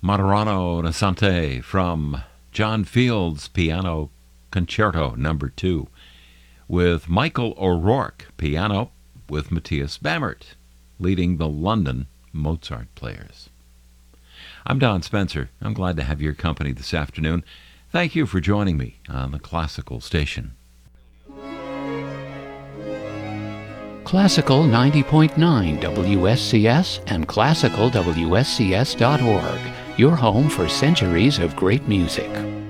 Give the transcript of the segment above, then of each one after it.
Materano Nasante from John Field's Piano Concerto No. 2 with Michael O'Rourke, piano, with Matthias Bammert leading the London Mozart Players. I'm Don Spencer. I'm glad to have your company this afternoon. Thank you for joining me on the Classical Station. Classical 90.9 WSCS and classicalwscs.org, your home for centuries of great music.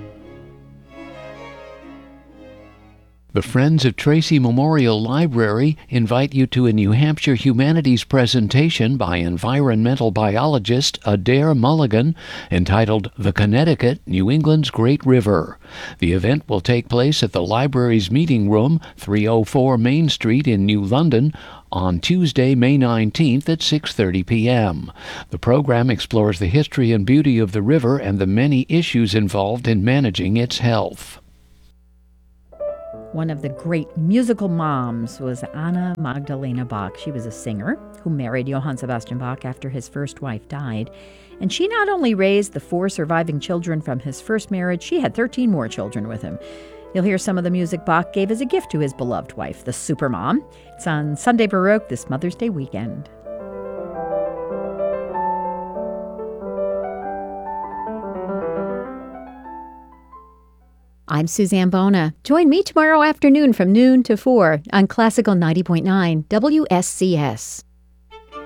The Friends of Tracy Memorial Library invite you to a New Hampshire Humanities presentation by environmental biologist Adair Mulligan entitled The Connecticut, New England's Great River. The event will take place at the library's meeting room, 304 Main Street in New London, on Tuesday, May 19th at 6:30 p.m. The program explores the history and beauty of the river and the many issues involved in managing its health. One of the great musical moms was Anna Magdalena Bach. She was a singer who married Johann Sebastian Bach after his first wife died. And she not only raised the 4 surviving children from his first marriage, she had 13 more children with him. You'll hear some of the music Bach gave as a gift to his beloved wife, the Supermom. It's on Sunday Baroque this Mother's Day weekend. I'm Suzanne Bona. Join me tomorrow afternoon from noon to 4 on Classical 90.9 WSCS.